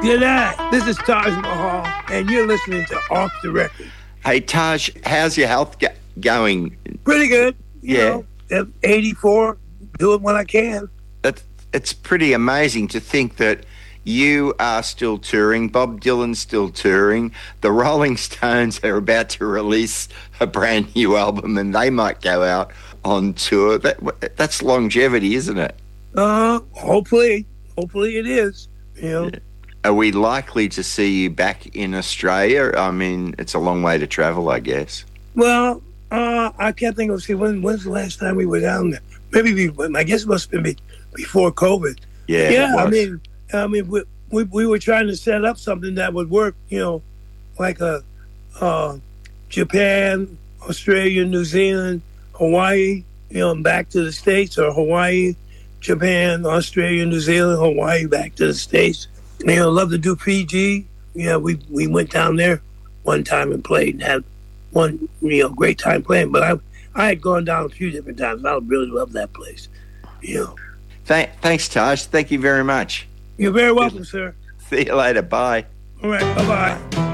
G'day. This is Taj Mahal, and you're listening to Off the Record. Hey, Taj, how's your health going? Pretty good. Yeah. At 84, doing what I can. It's pretty amazing to think that you are still touring, Bob Dylan's still touring, the Rolling Stones are about to release a brand new album and they might go out on tour. That's longevity, isn't it? Hopefully it is. Yeah. Are we likely to see you back in Australia? I mean, it's a long way to travel, I guess. Well, I can't think of, when's the last time we were down there? Maybe, I guess it must have been before COVID. Yeah. I mean, we were trying to set up something that would work, like a Japan, Australia, New Zealand, Hawaii, and back to the States, or Hawaii, Japan, Australia, New Zealand, Hawaii, back to the States. Love to do PG. Yeah, we went down there one time and played and had one, great time playing. But I had gone down a few different times. I really love that place. Thanks, Taj. Thank you very much. You're very welcome, sir. See you later. Bye. All right. Bye-bye.